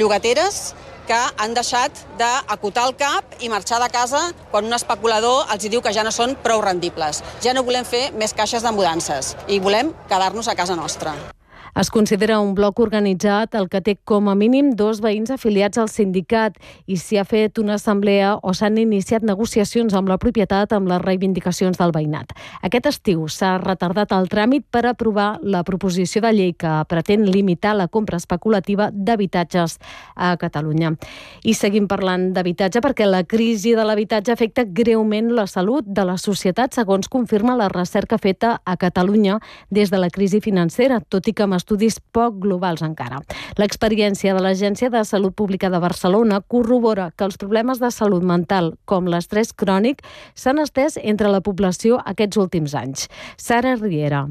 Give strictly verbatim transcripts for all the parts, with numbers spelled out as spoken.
llogateres que han deixat d'acotar el cap i marxar de casa quan un especulador els diu que ja no són prou rendibles. Ja no volem fer més caixes de mudances i volem quedar-nos a casa nostra. Es considera un bloc organitzat el que té com a mínim dos veïns afiliats al sindicat i s'hi ha fet una assemblea o s'han iniciat negociacions amb la propietat amb les reivindicacions del veïnat. Aquest estiu s'ha retardat el tràmit per aprovar la proposició de llei que pretén limitar la compra especulativa d'habitatges a Catalunya. I seguim parlant d'habitatge perquè la crisi de l'habitatge afecta greument la salut de la societat, segons confirma la recerca feta a Catalunya des de la crisi financera, tot i que amb estudis poc globals encara. L'experiència de l'Agència de Salut Pública de Barcelona corrobora que els problemes de salut mental, com l'estrès crònic, s'han estès entre la població aquests últims anys. Sara Riera.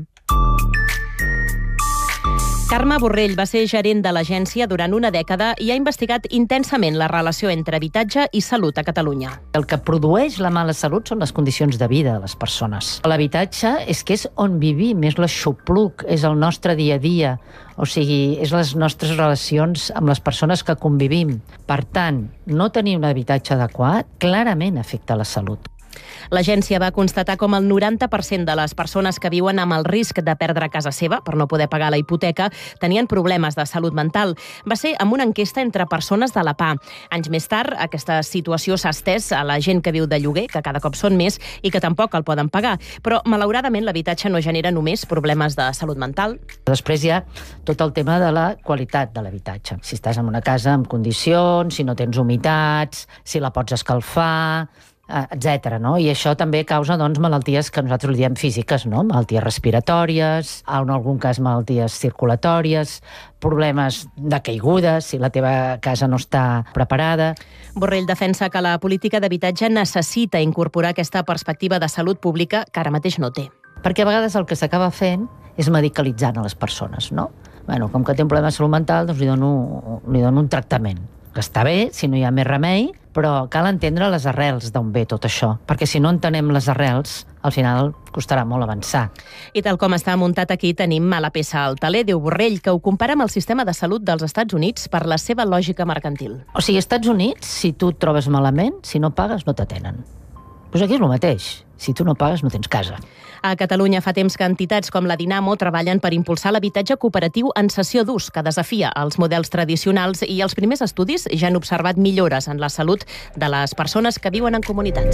Carme Borrell va ser gerent de l'agència durant una dècada i ha investigat intensament la relació entre habitatge i salut a Catalunya. El que produeix la mala salut són les condicions de vida de les persones. L'habitatge és que és on vivim, és l'aixopluc, és el nostre dia a dia, o sigui, és les nostres relacions amb les persones que convivim. Per tant, no tenir un habitatge adequat clarament afecta la salut. L'agència va constatar com el noranta per cent de les persones que viuen amb el risc de perdre casa seva per no poder pagar la hipoteca tenien problemes de salut mental. Va ser amb una enquesta entre persones de la P A. Anys més tard, aquesta situació s'ha estès a la gent que viu de lloguer, que cada cop són més i que tampoc el poden pagar. Però, malauradament, l'habitatge no genera només problemes de salut mental. Després hi ha tot el tema de la qualitat de l'habitatge. Si estàs en una casa amb condicions, si no tens humitats, si la pots escalfar, etcètera. No? I això també causa doncs, malalties que nosaltres li diem físiques, no? Malalties respiratòries, en algun cas malalties circulatòries, problemes de caigudes, si la teva casa no està preparada. Borrell defensa que la política d'habitatge necessita incorporar aquesta perspectiva de salut pública que ara mateix no té. Perquè a vegades el que s'acaba fent és medicalitzant a les persones, no? Bueno, com que té un problema de salut mental, doncs li dono, li dono un tractament. Que està bé, si no hi ha més remei, però cal entendre les arrels d'on ve tot això, perquè si no entenem les arrels, al final costarà molt avançar. I tal com està muntat aquí, tenim mala peça al taler, diu Borrell, que ho compara amb el sistema de salut dels Estats Units per la seva lògica mercantil. O sigui, als Estats Units, si tu et trobes malament, si no pagues, no t'atenen. Doncs aquí és el mateix. Si tu no pagues, no tens casa. A Catalunya fa temps que entitats com la Dinamo treballen per impulsar l'habitatge cooperatiu en cessió d'ús, que desafia els models tradicionals, i els primers estudis ja han observat millores en la salut de les persones que viuen en comunitats.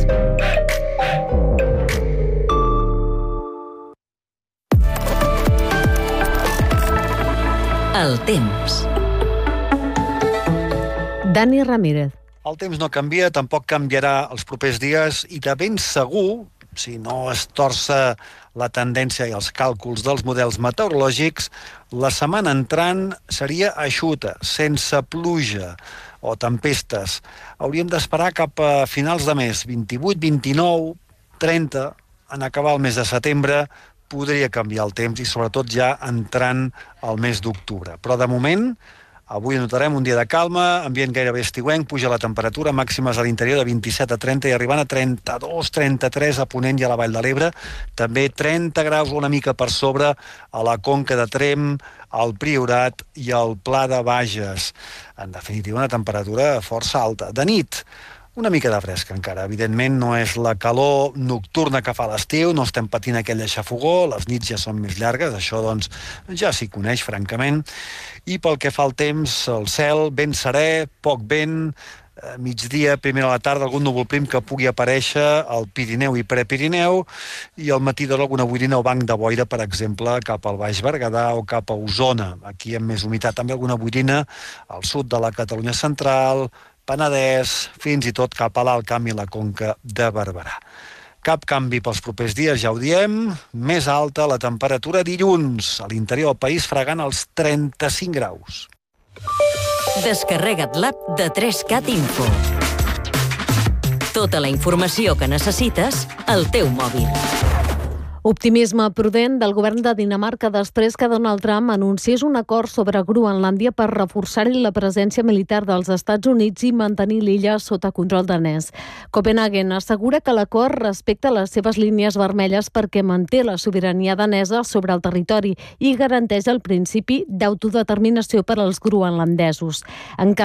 El temps. Dani Ramírez. El temps no canvia, tampoc canviarà els propers dies i de ben segur, si no es torça la tendència i els càlculs dels models meteorològics, la setmana entrant seria eixuta, sense pluja o tempestes. Hauríem d'esperar cap a finals de mes, vint-i-vuit, vint-i-nou, trenta, en acabar el mes de setembre, podria canviar el temps i sobretot ja entrant al mes d'octubre. Però de moment, avui notarem un dia de calma, ambient gairebé estiuenc, puja la temperatura, màximes a l'interior de vint-i-set a trenta i arribant a trenta-dos, trenta-tres a Ponent i a la Vall de l'Ebre. També trenta graus una mica per sobre a la Conca de Tremp, al Priorat i al Pla de Bages. En definitiva, una temperatura força alta. De nit, una mica de fresca encara. Evidentment no és la calor nocturna que fa l'estiu, no estem patint aquell aixafogó, les nits ja són més llargues, això doncs ja s'hi coneix, francament. I pel que fa al temps, el cel ben serè, poc vent, migdia, primera a la tarda, algun núvol prim que pugui aparèixer al Pirineu i Prepirineu, i al matí d'hora alguna boirina o banc de boira, per exemple, cap al Baix Berguedà o cap a Osona. Aquí amb més humitat, també alguna boirina al sud de la Catalunya central, Penedès, fins i tot cap a l'Alt Camp i la Conca de Barberà. Cap canvi pels propers dies, ja ho diem. Més alta la temperatura dilluns, a l'interior del país fregant els trenta-cinc graus. Descarrega't l'app de tres cat Info. Tota la informació que necessites al teu mòbil. Optimisme prudent del govern de Dinamarca després que Donald Trump anunciés un acord sobre Groenlàndia per reforçar-hi la presència militar dels Estats Units i mantenir l'illa sota control danès. Copenhagen assegura que l'acord respecta les seves línies vermelles perquè manté la sobirania danesa sobre el territori i garanteix el principi d'autodeterminació per als groenlandesos. En